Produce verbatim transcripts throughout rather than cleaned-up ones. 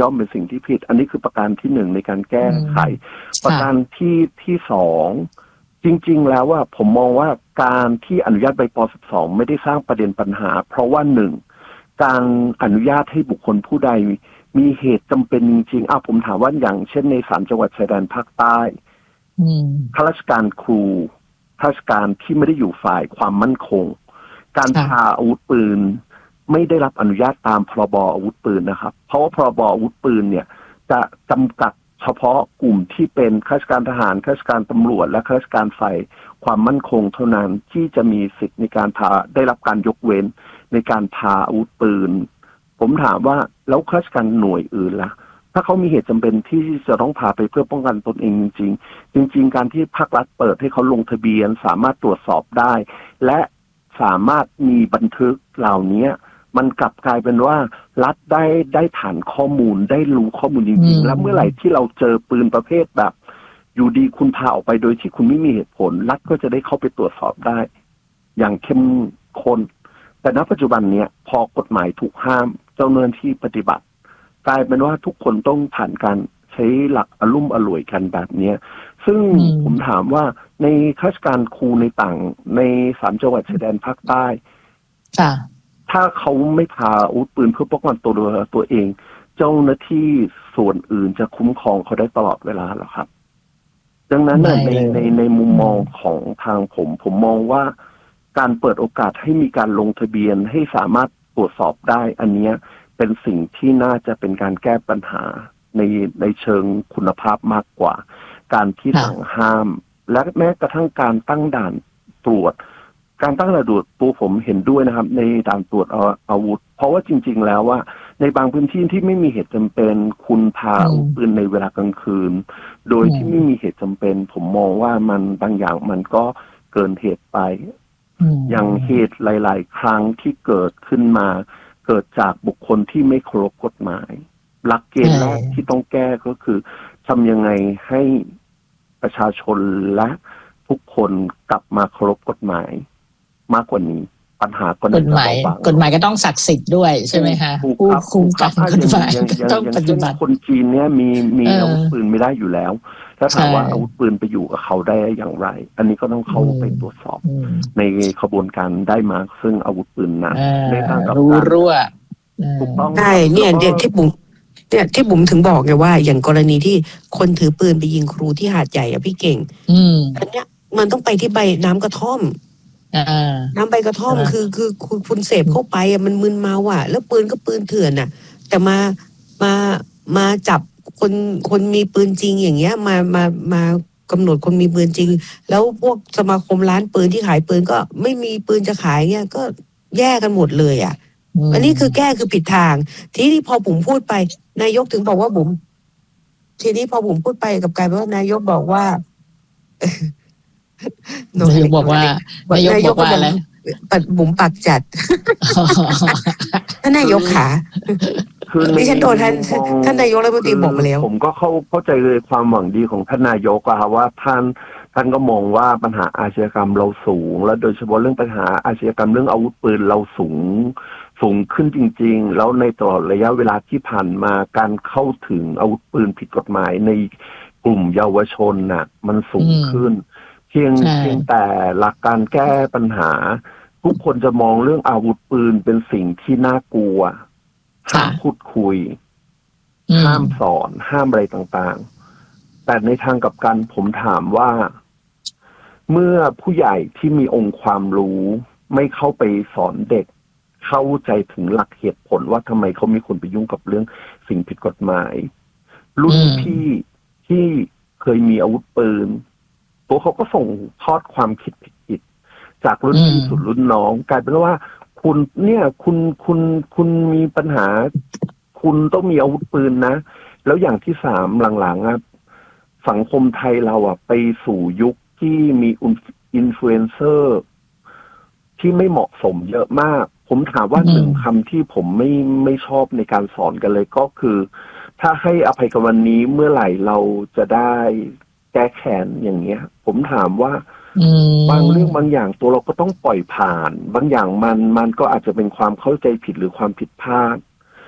ย่อมเป็นสิ่งที่ผิดอันนี้คือประการที่หนึ่งในการแก้ไขประการที่ที่สองจริงๆแล้วว่าผมมองว่าการที่อนุญาตใบป สิบสองไม่ได้สร้างประเด็นปัญหาเพราะว่าหนึ่งการอนุญาตให้บุคคลผู้ใดมีเหตุจำเป็นจริงๆอ้าวผมถามว่าอย่างเช่นในสามจังหวัดชายแดนภาคใต้ข้าราชการครูข้าราชการที่ไม่ได้อยู่ฝ่ายความมั่นคงการพาอาวุธปืนไม่ได้รับอนุญาตตามพรบอาวุธปืนนะครับเพราะว่าพรบอาวุธปืนเนี่ยจะจำกัดเฉพาะกลุ่มที่เป็นข้าราชการทหารข้าราชการตำรวจและข้าราชการฝ่ายความมั่นคงเท่านั้นที่จะมีสิทธิ์ในการพาได้รับการยกเว้นในการพาอาวุธปืนผมถามว่าแล้วข้าราชการหน่วยอื่นล่ะถ้าเขามีเหตุจำเป็นที่จะต้องพาไปเพื่อป้องกันตนเองจริงๆจริงๆการที่ภาครัฐเปิดให้เขาลงทะเบียนสามารถตรวจสอบได้และสามารถมีบันทึกเหล่านี้มันกลับกลายเป็นว่ารัฐได้ได้ฐานข้อมูลได้รู้ข้อมูลจริงๆแล้วเมื่อไหร่ที่เราเจอปืนประเภทแบบอยู่ดีคุณพาออกไปโดยที่คุณไม่มีเหตุผลรัฐก็จะได้เข้าไปตรวจสอบได้อย่างเข้มข้นแต่ณปัจจุบันเนี้ยพอกฎหมายถูกห้ามเจ้าหน้าที่ปฏิบัติกลายเป็นว่าทุกคนต้องผ่านการใช้หลักอลุ่มอล่วยกันแบบนี้ซึ่งผมถามว่าในข้าราชการครูในต่างในสามจังหวัดชายแดนภาคใต้ถ้าเขาไม่พาอาวุธปืนเพื่อป้องกันตัวตัวเองเจ้าหน้าที่ส่วนอื่นจะคุ้มครองเขาได้ตลอดเวลาหรอครับดังนั้นในในในมุมมองของทางผมผมมองว่าการเปิดโอกาสให้มีการลงทะเบียนให้สามารถตรวจสอบได้อันนี้เป็นสิ่งที่น่าจะเป็นการแก้ปัญหาในในเชิงคุณภาพมากกว่าการที่สั่งห้ามและแม้กระทั่งการตั้งด่านตรวจการตั้งด่านตรวจตัวผมเห็นด้วยนะครับในด่านตรวจอาวุธเพราะว่าจริงๆแล้วว่าในบางพื้นที่ที่ไม่มีเหตุจำเป็นคุณพาอาวุธปืนในเวลากลางคืนโดยที่ไม่มีเหตุจำเป็นผมมองว่ามันบางอย่างมันก็เกินเหตุไปอย่างเหตุหลายๆครั้งที่เกิดขึ้นมาเกิดจากบุคคลที่ไม่เคารพกฎหมายหลักเกณฑ์แรกที่ต้องแก้ก็คือทำยังไงให้ประชาชนและทุกคนกลับมาเคารพกฎหมายมากกว่านี้ปัญหาก็กฎหมายกฎหมายก็ต้องศักดิ์สิทธิ์ด้วยใช่ไหมคะผู้คุมกับกฎหมายต้องปฏิบัติคนจีนเนี่ยมีมีอาวุธปืนไม่ได้อยู่แล้วถ้าถามว่าอาวุธปืนไปอยู่กับเขาได้อย่างไรอันนี้ก็ต้องเข้าไปตรวจสอบในขบวนการได้มาซึ่งอาวุธปืนนั้นในทางกับการรั่วถูกต้องใช่เนี่ยเด็กที่บุ๋มเนี่ยที่บุ๋มถึงบอกไงว่าอย่างกรณีที่คนถือปืนไปยิงครูที่หาดใหญ่อะพี่เก่งอันเนี้ยมันต้องไปที่ใบน้ำกระท่อมน้ำใบกระท่อมคือคือคุณเสพเข้าไปอะมันมึนเมาอ่ะแล้วปืนก็ปืนเถื่อนอ่ะแต่มามามาจับคนคนมีปืนจริงอย่างเงี้ยมามามากำหนดคนมีปืนจริงแล้วพวกสมาคมร้านปืนที่ขายปืนก็ไม่มีปืนจะขายเงี้ยก็แย่กันหมดเลยอ่ะอันนี้คือแก้คือผิดทางทีนี้พอผมพูดไปนายกถึงบอกว่าผมทีนี้พอผมพูดไปกับกลายเป็นว่านายกบอกว่านายกบอกว่านายกบอกว่าอะไรปัดบุ๋มปากจัดท่านนายกขาคือดิฉันโดนท่านท่านนายกรัฐมนตรีบอกมาแล้วผมก็เข้าเข้าใจเลยความหวังดีของท่านนายกอะว่าท่านท่านก็มองว่าปัญหาอาชญากรรมเราสูงและโดยเฉพาะเรื่องปัญหาอาชญากรรมเรื่องอาวุธปืนเราสูงสูงขึ้นจริงๆแล้วในตลอดระยะเวลาที่ผ่านมาการเข้าถึงอาวุธปืนผิดกฎหมายในกลุ่มเยาวชนน่ะมันสูงขึ้นเพียงเพียงแต่หลักการแก้ปัญหาทุกคนจะมองเรื่องอาวุธปืนเป็นสิ่งที่น่ากลัวห้ามพูดคุยห้ามสอนห้ามอะไรต่างๆแต่ในทางกลับกันผมถามว่าเมื่อผู้ใหญ่ที่มีองค์ความรู้ไม่เข้าไปสอนเด็กเข้าใจถึงหลักเหตุผลว่าทำไมเขามีคนไปยุ่งกับเรื่องสิ่งผิดกฎหมายรุ่นพี่ที่เคยมีอาวุธปืนตัวเขาก็ส่งทอดความคิดผิดๆจากรุ่นพี่สู่รุ่นน้องกลายเป็นว่าคุณเนี่ยคุณคุณคุณมีปัญหาคุณต้องมีอาวุธปืนนะแล้วอย่างที่สามหลังๆอ่ะสังคมไทยเราอ่ะไปสู่ยุคที่มีอินฟลูเอนเซอร์ที่ไม่เหมาะสมเยอะมากผมถามว่าหนึ่งคำที่ผมไม่ไม่ชอบในการสอนกันเลยก็คือถ้าให้อภัยกับวันนี้เมื่อไหร่เราจะได้แก้แค้นอย่างเงี้ยผมถามว่าบางเรื่องบางอย่างตัวเราก็ต้องปล่อยผ่านบางอย่างมันมันก็อาจจะเป็นความเข้าใจผิดหรือความผิดพลาด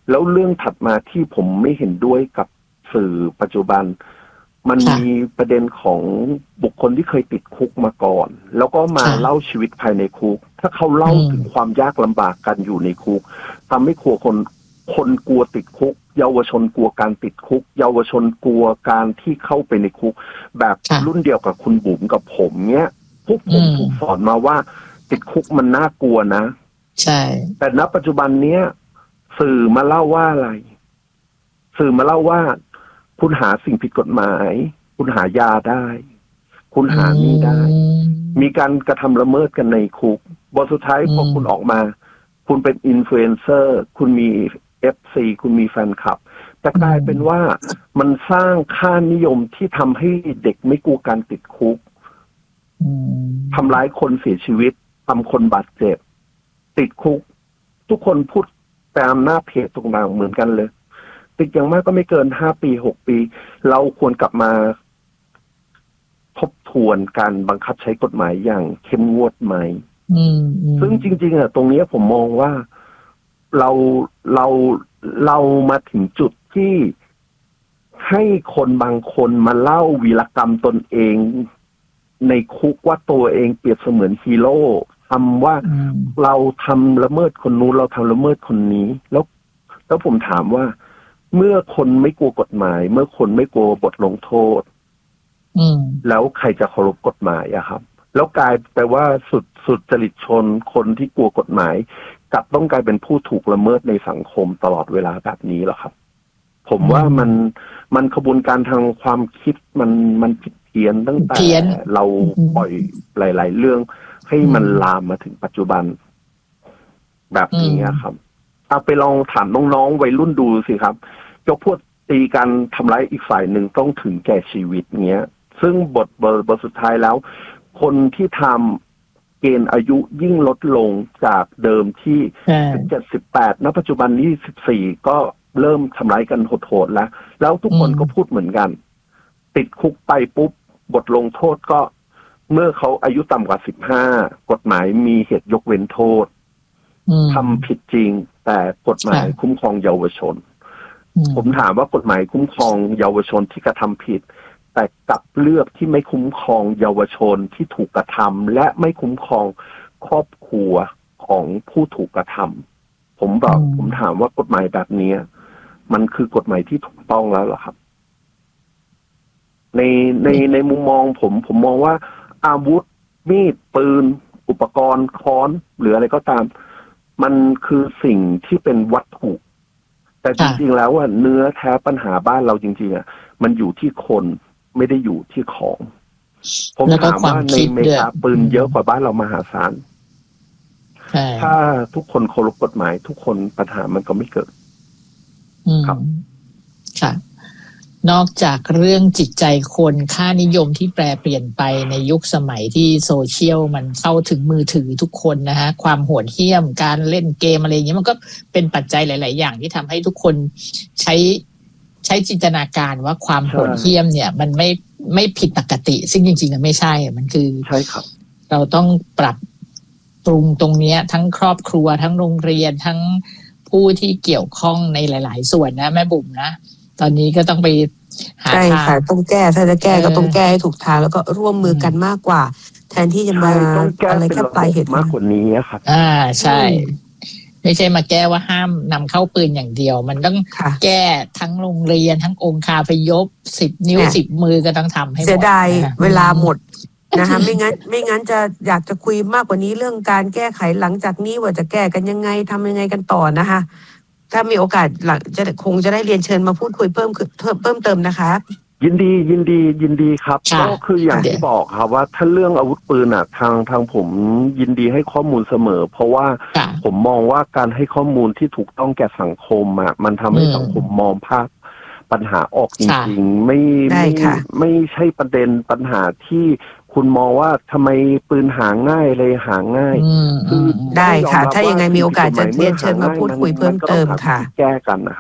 แล้วเรื่องถัดมาที่ผมไม่เห็นด้วยกับสื่อปัจจุบันมันมีประเด็นของบุคคลที่เคยติดคุกมาก่อนแล้วก็มาเล่าชีวิตภายในคุกถ้าเขาเล่าถึงความยากลำบากกันอยู่ในคุกทำให้ครัวคนคนกลัวติดคุกเยาวชนกลัวการติดคุกเยาวชนกลัวการที่เข้าไปในคุกแบบรุ่นเดียวกับคุณบุ๋มกับผมเนี้ยพวกผมถูกสอนมาว่าติดคุกมันน่ากลัวนะใช่แต่ณปัจจุบันเนี้ยสื่อมาเล่าว่าอะไรสื่อมาเล่าว่าคุณหาสิ่งผิดกฎหมายคุณหายาได้คุณหานี่ได้มีการกระทำละเมิดกันในคุกบทสุดท้ายพอคุณออกมาคุณเป็นอินฟลูเอนเซอร์คุณมี เอฟ ซี คุณมีแฟนคลับแต่กลายเป็นว่ามันสร้างค่านิยมที่ทำให้เด็กไม่กลัวการติดคุกทำร้ายคนเสียชีวิตทำคนบาดเจ็บติดคุกทุกคนพูดตามหน้าเพจต่างๆเหมือนกันเลยติดอย่างมากก็ไม่เกินห้าปีหกปีเราควรกลับมาทบทวนการบังคับใช้กฎหมายอย่างเข้มงวดไหมซึ่งจริงๆอะตรงนี้ผมมองว่าเราเราเรามาถึงจุดที่ให้คนบางคนมาเล่าวีรกรรมตนเองในคุกว่าตัวเองเปรียบเสมือนฮีโร่ทำว่าเราทำละเมิดคนนู้นเราทำละเมิดคนนี้แล้วแล้วผมถามว่าเมื่อคนไม่กลัวกฎหมายเมื่อคนไม่กลัวบทลงโทษแล้วใครจะเคารพกฎหมายอะครับแล้วกลายไปว่าสุดสุดจริตชนคนที่กลัวกฎหมายกลับต้องกลายเป็นผู้ถูกละเมิดในสังคมตลอดเวลาแบบนี้เหรอครับผมว่ามันมันขบวนการทางความคิดมันมันผิดเพี้ยนตั้งแต่เราปล่อยหลายๆเรื่องให้มันลามมาถึงปัจจุบันแบบนี้ครับเอาไปลองถามน้องๆวัยรุ่นดูสิครับยกพวกตีกันทำร้ายอีกฝ่ายหนึ่งต้องถึงแก่ชีวิตเงี้ยซึ่งบทบทสุดท้ายแล้วคนที่ทำเกณฑ์อายุยิ่งลดลงจากเดิมที่สิบเจ็ด สิบแปดณปัจจุบันนี้สิบสี่ก็เริ่มทำร้ายกันโหดๆแล้วแล้วทุกคนก็พูดเหมือนกันติดคุกไปปุ๊บบทลงโทษก็เมื่อเขาอายุต่ำกว่าสิบห้ากฎหมายมีเหตุยกเว้นโทษทำผิดจริงแต่กฎหมายคุ้มครองเยาวชนผมถามว่ากฎหมายคุ้มครองเยาวชนที่กระทำผิดแต่กลับเลือกที่ไม่คุ้มครองเยาวชนที่ถูกกระทำและไม่คุ้มครองครอบครัวของผู้ถูกกระทำผมบอกผมถามว่ากฎหมายแบบนี้มันคือกฎหมายที่ถูกต้องแล้วเหรอครับในในในมุมมองผมผมมองว่าอาวุธมีดปืนอุปกรณ์ค้อนหรืออะไรก็ตามมันคือสิ่งที่เป็นวัตถุแต่จริงๆแล้วว่าเนื้อแท้ปัญหาบ้านเราจริงๆอ่ะมันอยู่ที่คนไม่ได้อยู่ที่ของผมถามว่าในอเมริกาปืนเยอะกว่าบ้านเรามหาศาลถ้าทุกคนเคารพกฎหมายทุกคนปัญหามันก็ไม่เกิดครับค่ะนอกจากเรื่องจิตใจคนค่านิยมที่แปรเปลี่ยนไปในยุคสมัยที่โซเชียลมันเข้าถึงมือถือทุกคนนะฮะความโหดเหี้ยมการเล่นเกมอะไรอย่างเงี้ยมันก็เป็นปัจจัยหลายๆอย่างที่ทำให้ทุกคนใช้ใช้จินตนาการว่าความโหดเหี้ยมเนี่ยมันไม่ไม่ผิดปกติซึ่งจริงๆมันไม่ใช่มันคือใช่ครับเราต้องปรับปรุงตรงนี้ทั้งครอบครัวทั้งโรงเรียนทั้งผู้ที่เกี่ยวข้องในหลายๆส่วนนะแม่บุ๋มนะตอนนี้ก็ต้องไปหาทางใช่ค่ะต้องแก้ถ้าจะแก้ก็ต้องแก้ให้ถูกทางแล้วก็ร่วมมือกันมากกว่าแทนที่จะมาอะไรแค่ปลายเหตุมากกว่านี้ครับอ่าใช่ไม่ใช่มาแก้ว่าห้ามนำเข้าปืนอย่างเดียวมันต้องแก้ทั้งโรงเรียนทั้งองค์คาพยพสิบนิ้วสิบมือก็ต้องทำให้หมดเสียดายเวลาหมดนะคะไม่งั้นไม่งั้นจะอยากจะคุยมากกว่านี้เรื่องการแก้ไขหลังจากนี้ว่าจะแก้กันยังไงทำยังไงกันต่อนะคะถ้ามีโอกาสหลังจะคงจะได้เรียนเชิญมาพูดคุยเพิ่มเพิ่มเพิ่มเติมนะคะยินดียินดียินดีครับก็คืออย่างที่บอกครับว่าถ้าเรื่องอาวุธปืนอ่ะทางทางผมยินดีให้ข้อมูลเสมอเพราะว่าผมมองว่าการให้ข้อมูลที่ถูกต้องแก่สังคมอ่ะมันทำให้สังคมมองภาพปัญหาออกจริงๆไม่ไม่ไม่ใช่ประเด็นปัญหาที่คุณมองว่าทำไมปืนหาง่ายเลยหาง่ายคือได้ค่ะถ้ายังไงมีโอกาสจะเรียนเชิญมาพูดคุยเพิ่มเติมค่ะแก้กันนะครับ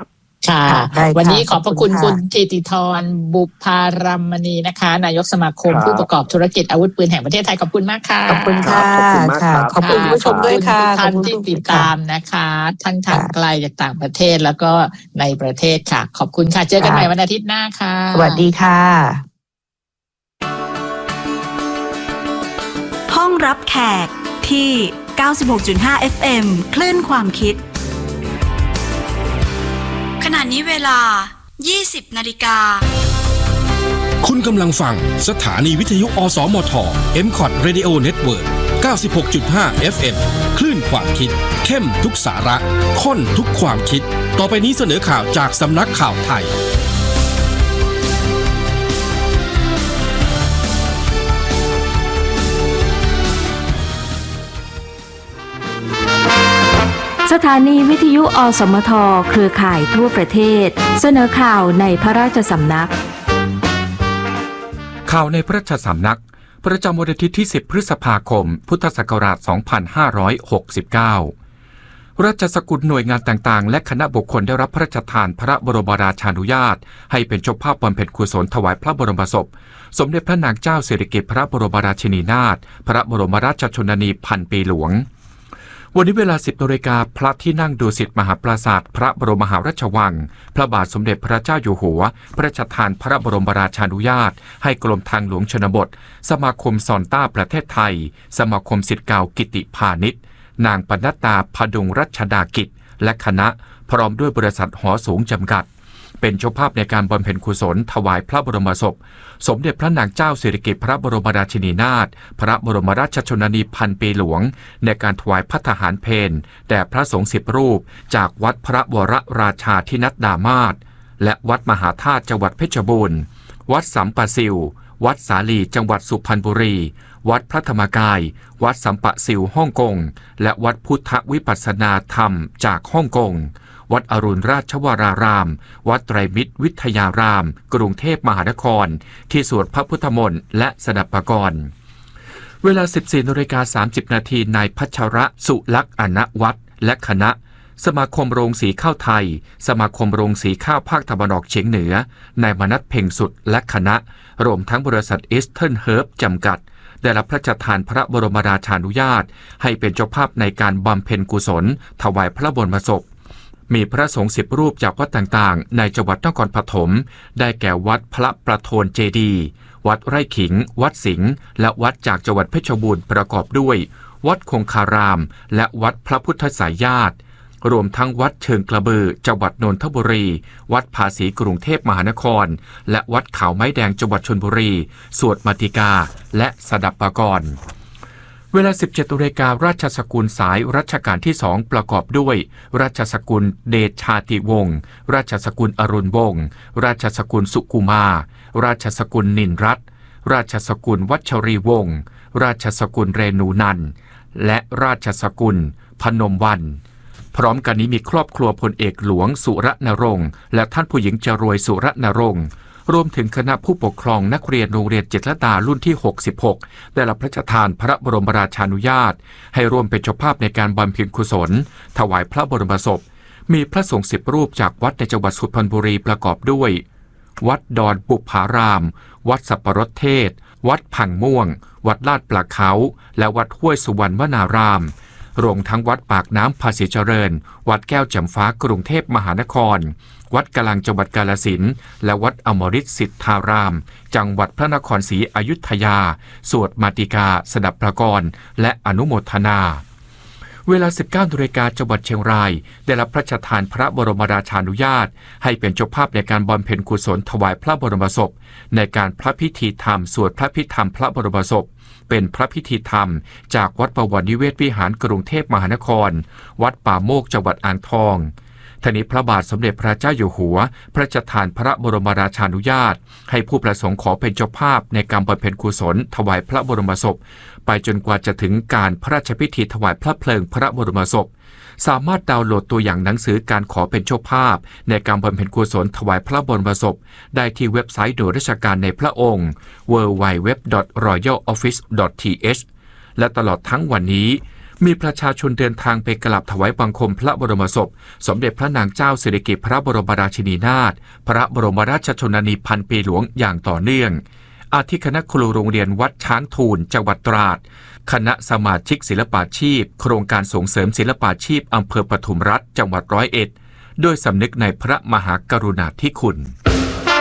ค่ะวันนี้ขอบพระคุณคุณธิติธรบุพารมณีนะคะนายกสมาคมผู้ประกอบธุรกิจอาวุธปืนแห่งประเทศไทยขอบคุณมากค่ะขอบคุณค่ะขอบคุณมากครับขอบคุณผู้ชมด้วยค่ะขอบคุณที่ติดตามนะคะทั้งทางไกลจากต่างประเทศแล้วก็ในประเทศค่ะขอบคุณค่ะเจอกันใหม่วันอาทิตย์หน้าค่ะสวัสดีค่ะห้องรับแขกที่ เก้าสิบหกจุดห้า เอฟ เอ็ม คลื่นความคิดขณะนี้เวลา ยี่สิบนาฬิกาคุณกำลังฟังสถานีวิทยุอสมท เอ็ม คอท Radio Network เก้าสิบหกจุดห้า เอฟ เอ็ม คลื่นความคิดเข้มทุกสาระข้นทุกความคิดต่อไปนี้เสนอข่าวจากสำนักข่าวไทยสถานีวิทยุอสมทเครือข่ายทั่วประเทศเสนอข่าวในพระราชสำนักข่าวในพระราชสำนักประจำวันอาทิตย์ที่สิบพฤษภาคมพุทธศักราชสองพันห้าร้อยหกสิบเก้าราชสกุลหน่วยงานต่างๆและคณะบุคคลได้รับพระราชทานพระบรมราชานุญาตให้เป็นเจ้าภาพบำเพ็ญกุศลถวายพระบรมศพสมเด็จพระนางเจ้าสิริกิติ์พระบรมราชินีนาถพระบรมราชชนนีพันปีหลวงวันนี้เวลา สิบนาฬิกาพระที่นั่งดุสิตมหาปราสาทพระบรมมหาราชวังพระบาทสมเด็จพระเจ้าอยู่หัวพระราชทานพระบรมราชานุญาตให้กรมทางหลวงชนบทสมาคมซอนต้าประเทศไทยสมาคมศิษย์เก่ากิติพาณิชย์นางปนัดดาพดุงรัชดากิจและคณะพร้อมด้วยบริษัทหอสูงจำกัดเป็นเจ้าภาพในการบำเพ็ญกุศลถวายพระบรมศพสมเด็จพระนางเจ้าสิริกิติ์พระบรมราชินีนาถพระบรมราชชนนีพันปีหลวงในการถวายภัตตาหารเพลแด่พระสงฆ์สิบรูปจากวัดพระวรราชาธินัดดามาศและวัดมหาธาตุจังหวัดเพชรบูรณ์วัดสัมปะซิววัดสาลีจังหวัดสุพรรณบุรีวัดพระธรรมกายวัดสัมปะซิวฮ่องกงและวัดพุทธวิปัสสนาธรรมจากฮ่องกงวัดอรุณราชวรารามวัดไตรมิตรวิทยารามกรุงเทพมหานครที่สวดพระพุทธมนต์และสดับปกรณ์เวลา สิบสี่นาฬิกาสามสิบนาทีนายพัชระสุลักษณ์อนวัฒน์และคณะสมาคมโรงสีข้าวไทยสมาคมโรงสีข้าวภาคตะวันออกเฉียงเหนือนายมนัสเพ็งสุดและคณะรวมทั้งบริษัทอีสเทิร์นเฮิร์บจำกัดได้รับพระราชทานพระบรมราชานุญาตให้เป็นเจ้าภาพในการบำเพ็ญกุศลถวายพระบรมศพมีพระสงฆ์สิบรูปจากวัดต่างๆในจังหวัดนครปฐมได้แก่วัดพระประโทนเจดีย์วัดไร่ขิงวัดสิงห์และวัดจากจังหวัดเพชรบูรณ์ประกอบด้วยวัดคงคารามและวัดพระพุทธสายญาติรวมทั้งวัดเชิงกระบือจังหวัดนนทบุรีวัดภาษีกรุงเทพมหานครและวัดเขาไม้แดงจังหวัดชลบุรีสวดมาติกาและสดับปกรณ์เวลา สิบเจ็ดนาฬิการาชสกุลสายรัชกาลที่สองประกอบด้วยราชสกุลเดชาติวงศ์ราชสกุลอรุณวงศ์ราชสกุลสุกุมาราชสกุลนินรัตน์ราชสกุลวัชรีวงศ์ราชสกุลเรนูนันท์และราชสกุลพนมวรรณพร้อมกันนี้มีครอบครัวพลเอกหลวงสุรณรงค์และท่านผู้หญิงจรวยสุรณรงค์รวมถึงคณะผู้ปกครองนักเรียนโรงเรียนจิตรลดารุ่นที่หกสิบหกได้รับพระราชทานพระบรมราชานุญาตให้ร่วมเป็นเจ้าภาพในการบำเพ็ญกุศลถวายพระบรมศพมีพระสงฆ์สิบรูปจากวัดในจังหวัดสุพรรณบุรีประกอบด้วยวัดดอนบุพารามวัดสัปปรดเทศวัดพังม่วงวัดลาดปลาเขาและวัดห้วยสุวรรณวนารามรวมทั้งวัดปากน้ำภาษีเจริญวัดแก้วจำฟ้ากรุงเทพมหานครวัดกลางจังหวัดกาฬสินธุ์และวัดอมฤตสิทธารามจังหวัดพระนครศรีอยุธยาสวดมาติกาสดับปกรณ์และอนุโมทนาเวลา สิบเก้านาฬิกาจังหวัดเชียงรายได้รับพระราชทานพระบรมราชานุญาตให้เป็นเจ้าภาพในการบำเพ็ญกุศลถวายพระบรมศพในการพระพิธีธรรมสวดพระพิธรรมพระบรมศพเป็นพระพิธีธรรมจากวัดบวรนิเวศวิหารกรุงเทพมหานครวัดป่าโมกจังหวัดอ่างทองทีนี้พระบาทสมเด็จพระเจ้าอยู่หัวพระราชทานพระบรมราชานุญาตให้ผู้ประสงค์ขอเป็นเจ้าภาพในการบำเพ็ญกุศลถวายพระบรมศพไปจนกว่าจะถึงการพระราชพิธีถวายพระเพลิงพระบรมศพสามารถดาวน์โหลดตัวอย่างหนังสือการขอเป็นเจ้าภาพในการบำเพ็ญกุศลถวายพระบรมศพได้ที่เว็บไซต์โดยราชการในพระองค์ ดับเบิลยู ดับเบิลยู ดับเบิลยู ดอท รอยัลออฟฟิศ ดอท ที เอช และตลอดทั้งวันนี้มีประชาชนเดินทางไปกราบถวายบังคมพระบรมศพสมเด็จพระนางเจ้าสิริกิติ์พระบรมราชินีนาถพระบรมราชชนนีพันปีหลวงอย่างต่อเนื่องอาทิคณะครูโรงเรียนวัดช้างทูลจังหวัดตราดคณะสมาชิกศิลปาชีพโครงการส่งเสริมศิลปาชีพอำเภอปทุมรัฐจังหวัดร้อยเอ็ดโดยสำนึกในพระมหากรุณาธิคุณ